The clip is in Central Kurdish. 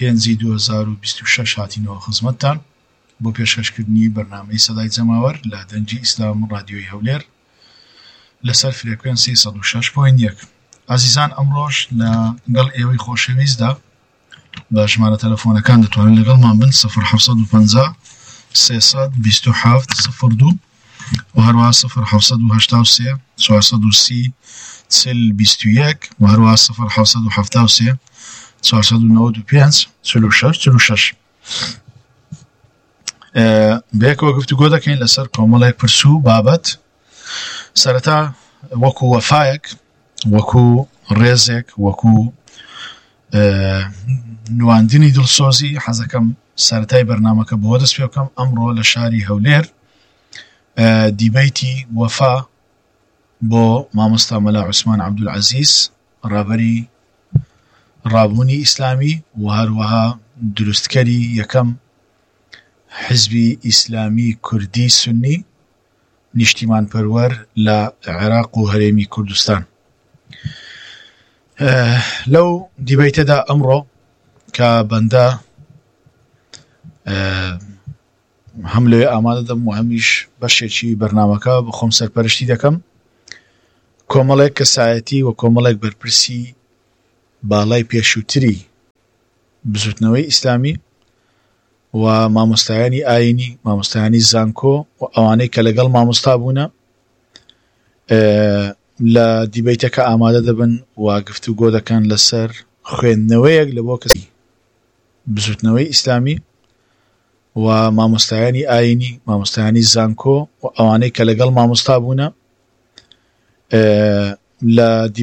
5/2026 هاتینەوە خزمەتتان بۆ پێشکەشکردنی بەرنامەی سەدای جەماوەر لە دەنگی ئیسلام ڕادیۆی هەولێر لەسەر فرێکوێنسی 106.1. ئازیزان، ئەمڕۆژ لەگەڵ ئێوەی خۆشەویستدا بە ژمارە تەلەفۆنەکان دەتوانن لەگەڵمان بن 0750 327 02 و هەروەها 0783 430 4021 و هەروەها 0773 495 46 بەیەکەوە گفتوگۆ دەکەین لەسەر کۆمەڵێک پرسوو بابەت. سەرەتا وەکو وەفایەک، وەکو ڕێزێک، وەکو نواندنی دڵسۆزی حەزەکەم سەرەتای بەرنامەکە بۆ دەست پێ بکەم. ئەمڕۆ لە شاری هەولێر دیبەیتی وەفا بۆ مامۆستا مەلا عوسمان عەبدولعەزیز ڕابەری ڕابوونی ئیسلامی و هەروەها دروستکەری یەکەم حزبی ئیسلامی کوردی سونی نیشتیمان پەروەر لە عێراق و هەرێمی کوردستان. لەو دیبەیتەدا ئەمڕۆ کە بەندە هەم لەوێ ئامادە دەم و هەمیش بەشێکی بەرنامەکە بخۆم سەرپەرشتی دەکەم، کۆمەڵێک کەسایەتی و کۆمەڵێک بەرپرسی باڵای پێشووتری بزوتنەوەی ئیسلامی و مامۆستایانی ئاینی، مامۆستایانی زانکۆ و ئەوانەی کە لەگەڵ مامۆستا بوونە لە دیبەیتەکە ئامادە دەبن و گفتوگۆ دەکەن لەسەر خوێندنەوەیەک لە بۆ کەسی بزوتنەوەی ئیسلامی و مامۆستایانی ئاینی، مامۆستایانی زانکۆ و ئەوانەی کە لەگەڵ مامۆستا بوونە لە